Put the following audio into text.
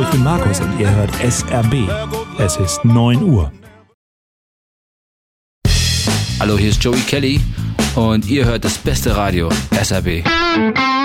Ich bin Markus und ihr hört SRB. Es ist 9 Uhr. Hallo, hier ist Joey Kelly und ihr hört das beste Radio, SRB.